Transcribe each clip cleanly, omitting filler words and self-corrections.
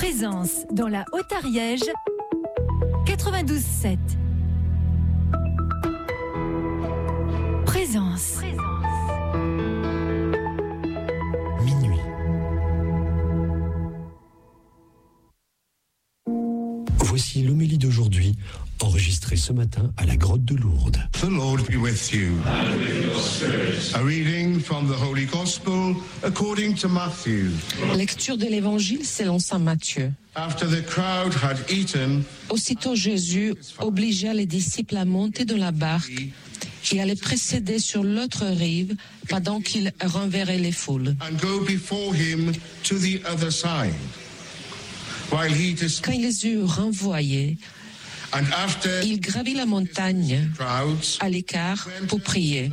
Présence dans la Haute-Ariège, 92.7. Présence. Minuit. Voici l'homélie d'aujourd'hui, enregistrée ce matin à la grotte de Lourdes. The Lord be with you. And with your spirit. A reading from the Holy Gospel according to Matthew. Lecture de l'Évangile selon saint Matthieu. After the crowd had eaten, aussitôt Jésus obligea les disciples à monter dans la barque et à les précéder sur l'autre rive pendant qu'il renverrait les foules. And go before him to the other side. While he Quand il les eut renvoyés, il gravit la montagne à l'écart pour prier.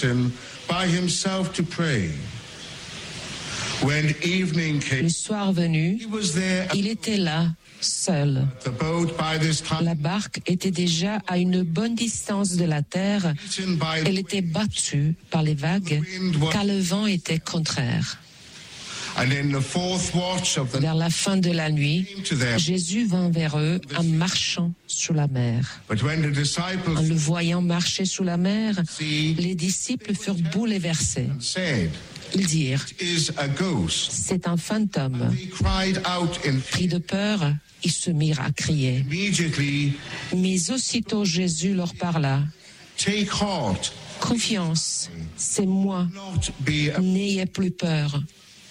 Le soir venu, il était là, seul. La barque était déjà à une bonne distance de la terre. Elle était battue par les vagues, car le vent était contraire. Vers la fin de la nuit, Jésus vint vers eux en marchant sur la mer. En le voyant marcher sur la mer, les disciples furent bouleversés. Ils dirent, « C'est un fantôme ». Pris de peur, ils se mirent à crier. Mais aussitôt Jésus leur parla. « Confiance, c'est moi, n'ayez plus peur ».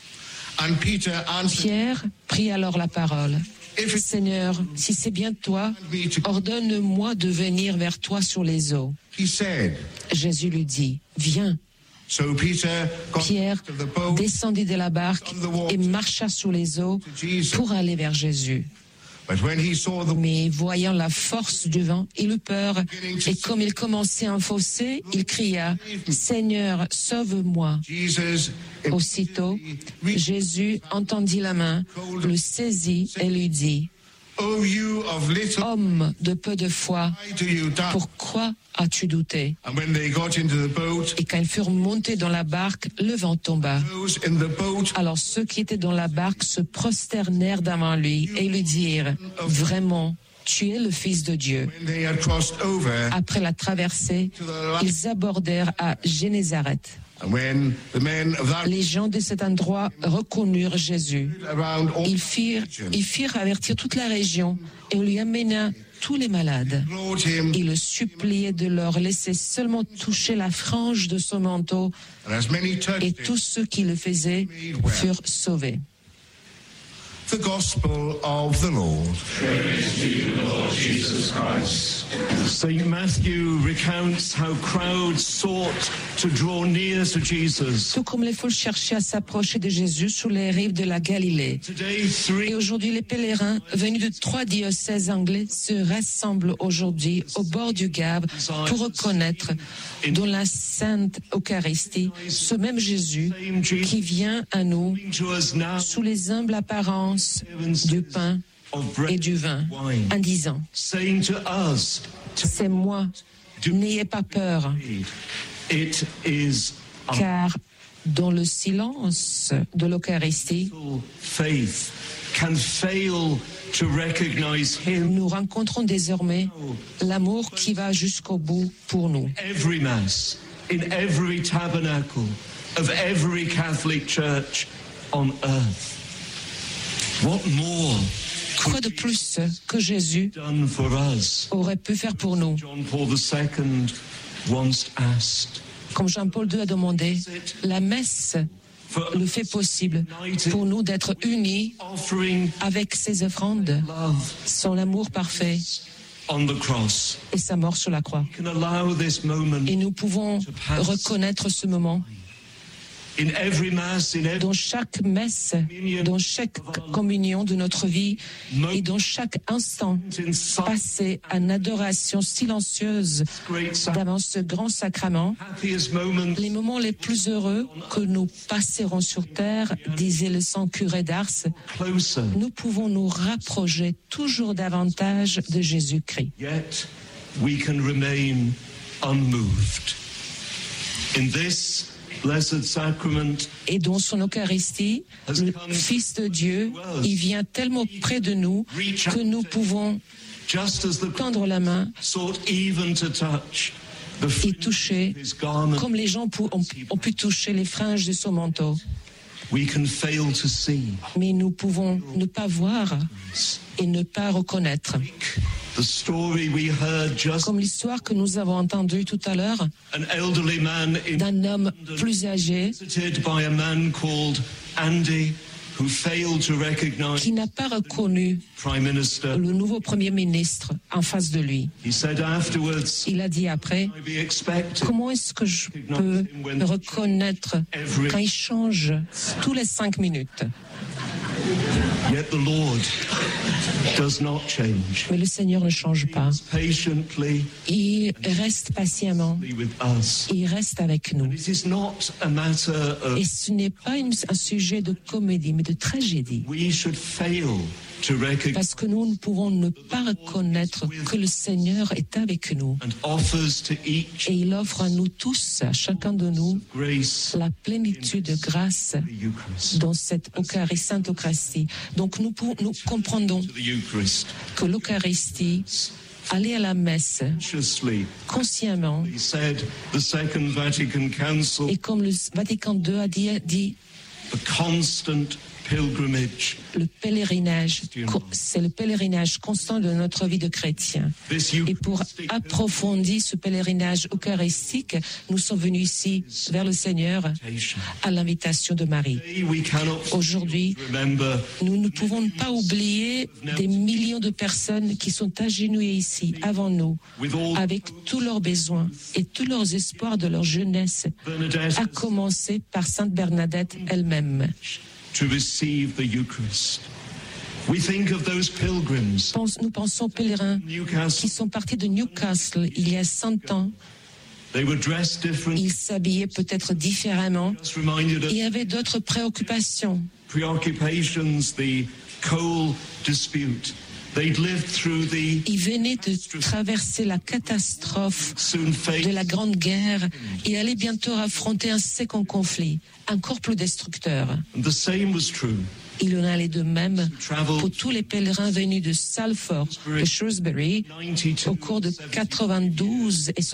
Pierre prit alors la parole. « Seigneur, si c'est bien toi, ordonne-moi de venir vers toi sur les eaux. » Jésus lui dit, « Viens. » Pierre descendit de la barque et marcha sur les eaux pour aller vers Jésus. Mais voyant la force du vent, il eut peur, et comme il commençait à enfoncer, il cria, « Seigneur, sauve-moi » Aussitôt, Jésus entendit la main, le saisit et lui dit, « Homme de peu de foi, pourquoi as-tu douté ?» Et quand ils furent montés dans la barque, le vent tomba. Alors ceux qui étaient dans la barque se prosternèrent devant lui et lui dirent, « Vraiment, tu es le Fils de Dieu. » Après la traversée, ils abordèrent à Génézareth. Les gens de cet endroit reconnurent Jésus. Ils firent avertir toute la région et on lui amena tous les malades. Ils le suppliaient de leur laisser seulement toucher la frange de son manteau, et tous ceux qui le faisaient furent sauvés. The Gospel of the Lord. Praise to you, Lord Jesus Christ. St. Matthew recounts how crowds sought to draw near to Jesus. Tout comme les foules cherchaient à s'approcher de Jésus sur les rives de la Galilée. Et aujourd'hui, les pèlerins venus de 3 diocèses anglais se rassemblent aujourd'hui au bord du Gave pour reconnaître dans la Sainte Eucharistie ce même Jésus qui vient à nous sous les humbles apparences du pain et du vin, en disant, « C'est moi, n'ayez pas peur. » Car dans le silence de l'Eucharistie, nous rencontrons désormais l'amour qui va jusqu'au bout pour nous. Every Mass, in every tabernacle of every Catholic Church on earth. What more? Quoi de plus que Jésus aurait pu faire pour nous? Comme Jean-Paul II a demandé, la messe le fait possible pour nous d'être unis avec ses offrandes, son amour parfait et sa mort sur la croix. Et nous pouvons reconnaître ce moment. Dans chaque messe, dans chaque communion de notre vie et dans chaque instant passé en adoration silencieuse devant ce grand sacrement, les moments les plus heureux que nous passerons sur terre, disait le saint curé d'Ars, nous pouvons nous rapprocher toujours davantage de Jésus-Christ. Yet we can remain unmoved. In this blessed sacrament, et dans son Eucharistie, le Fils de Dieu, il vient tellement près de nous que nous pouvons just as the tendre la main sought even to touch the et fringe toucher, of his garment. comme les gens ont pu toucher les fringes de son manteau. We can fail to see Mais nous pouvons ne pas voir et ne pas reconnaître. the story we heard just Comme l'histoire que nous avons entendue tout à l'heure an elderly man d'un homme plus âgé visited by a man called Andy who failed to recognize qui n'a pas reconnu Prime Minister. le nouveau Premier ministre en face de lui. He said afterwards, Il a dit après, I be expected comment est-ce que je peux le reconnaître quand il change tous les 5 minutes? yet the Lord does not change. Mais le Seigneur ne change pas. Patiently Il reste patiemment. with us. Il reste avec nous. It is not a matter of Et ce n'est pas un sujet de comédie, mais de tragédie. we should fail to recognize Parce que nous ne pouvons ne pas reconnaître que le Seigneur est avec nous. and offers to each Et il offre à nous tous, à chacun de nous, grace la plénitude de grâce the Eucharist. dans cette Sainte Eucharistie. Donc nous comprenons To the Eucharist. que l'Eucharistie, aller à la messe Consciously, consciemment, he said, the Second Vatican Council, et comme le Vatican II a dit, the constant pilgrimage. le pèlerinage, c'est le pèlerinage constant de notre vie de chrétien. This Et pour Eucharistic approfondir ce pèlerinage eucharistique, nous sommes venus ici vers le Seigneur invitation. à l'invitation de Marie. Today we cannot Aujourd'hui, remember nous ne pouvons pas oublier des millions de personnes qui sont agenouillées ici avant nous, with all avec tous leurs besoins et tous leurs espoirs de leur jeunesse, Bernadette à commencer par Sainte Bernadette elle-même. to receive the Eucharist. We think of those pilgrims, Nous pensons aux pèlerins qui Newcastle. sont partis de Newcastle il y a 100 ans. They were dressed different. Ils s'habillaient peut-être différemment Just reminded of et avaient d'autres préoccupations. preoccupations, the coal dispute. They'd lived through the Ils venaient de traverser la catastrophe soon de face la Grande Guerre et allaient bientôt affronter un second conflit, encore plus destructeur. and the same was true. Il en allait de même Traveled pour tous les pèlerins venus de Salford, de Shrewsbury, 92 au cours de 92 et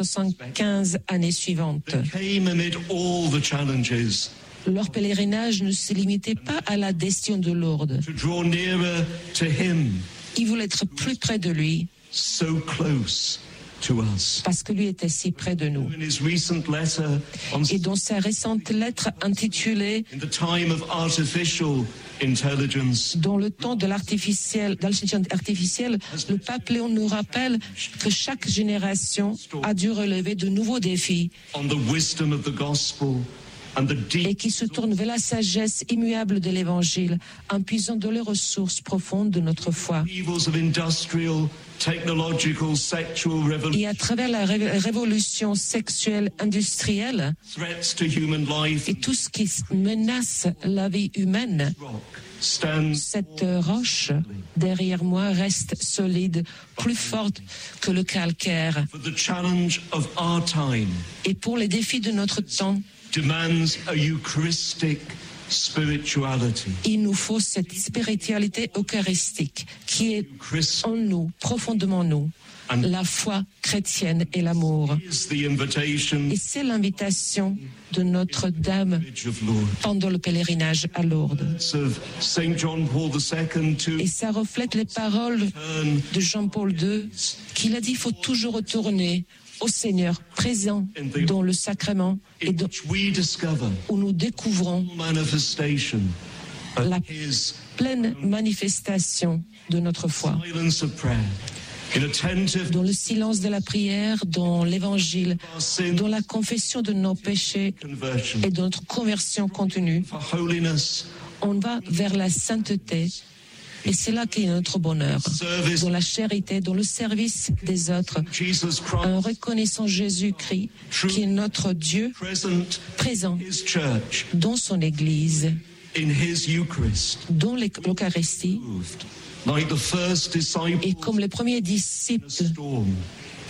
75 années suivantes. came amid all the challenges Leur pèlerinage ne se limitait pas à la destination de Lourdes. to draw nearer to him, Ils voulaient être plus près de lui so close to us. parce que lui était si près de nous. In his recent letter on Et dans sa récente lettre intitulée in the time of artificial intelligence, dans le temps de l'intelligence artificielle, le pape Léon nous rappelle que chaque génération a dû relever de nouveaux défis on the wisdom of the gospel and the et deep qui se tournent vers la sagesse immuable de l'Évangile, en puisant dans les ressources profondes de notre foi. evils of industrial, technological, sexual revolution, Et à travers la révolution sexuelle industrielle threats to human life, et tout ce qui menace la vie humaine, rock stands cette roche derrière moi reste solide, plus forte que le calcaire. for the challenge of our time, Et pour les défis de notre temps, demands a Eucharistic spirituality. il nous faut cette spiritualité eucharistique qui est Christ en nous, profondément en nous, la foi chrétienne et l'amour. is the invitation Et c'est l'invitation de Notre-Dame of Lord. pendant le pèlerinage à Lourdes. Of Saint John Paul II to Et ça reflète les paroles turn de Jean-Paul II, qu'il a dit il faut toujours retourner au Seigneur présent dans le sacrement et in which we discover où nous découvrons manifestation of la his pleine manifestation de notre foi. silence of prayer, in attentive Dans le silence de la prière, dans l'évangile, sin dans la confession de nos péchés conversion, et de notre conversion contenue, for holiness, on va vers la sainteté. Et c'est là qu'est notre bonheur, service, dans la charité, dans le service des autres, Jesus en Christ reconnaissant Jésus-Christ, qui est notre Dieu present présent in his church, dans son Église, in his Eucharist, dans l'Eucharistie, moved like the first disciple et comme les premiers in a disciples storm,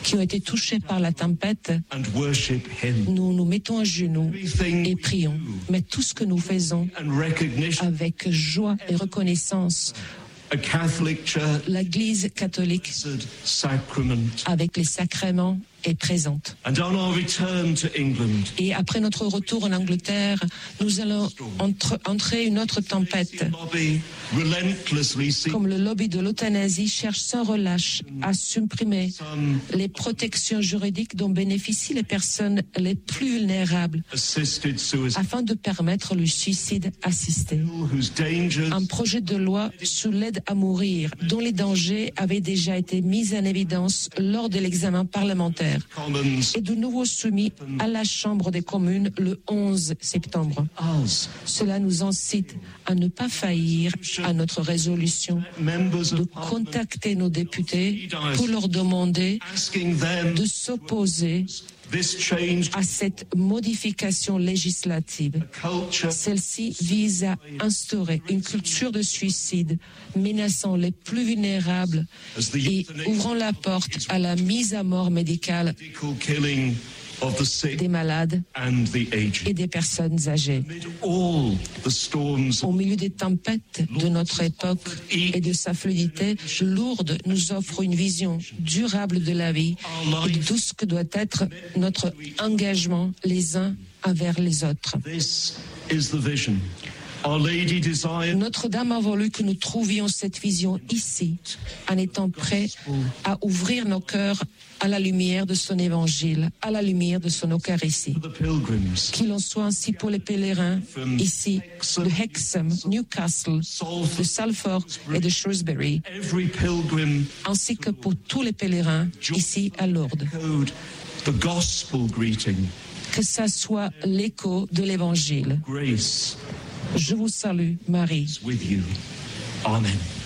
qui ont été touchés par la tempête, nous nous mettons à genoux et prions. Mais tout ce que nous faisons avec joie et reconnaissance, l'Église catholique, avec les sacrements, est présente. Et après notre retour en Angleterre, nous allons entrer une autre tempête. Comme le lobby de l'euthanasie cherche sans relâche à supprimer les protections juridiques dont bénéficient les personnes les plus vulnérables afin de permettre le suicide assisté. Un projet de loi sur l'aide à mourir dont les dangers avaient déjà été mis en évidence lors de l'examen parlementaire est de nouveau soumis à la Chambre des communes le 11 septembre. Cela nous incite à ne pas faillir à notre résolution de contacter nos députés pour leur demander de s'opposer à cette modification législative. Celle-ci vise à instaurer une culture de suicide menaçant les plus vulnérables et ouvrant la porte à la mise à mort médicale des malades et des personnes âgées. Au milieu des tempêtes de notre époque et de sa fluidité, Lourdes nous offre une vision durable de la vie et de tout ce que doit être notre engagement les uns envers les autres. Notre-Dame a voulu que nous trouvions cette vision ici, en étant prêts à ouvrir nos cœurs à la lumière de son évangile, à la lumière de son Eucharistie. Qu'il en soit ainsi pour les pèlerins ici de Hexham, Newcastle, de Salford et de Shrewsbury, ainsi que pour tous les pèlerins ici à Lourdes. Que ça soit l'écho de l'évangile. Je vous salue, Marie. Amen.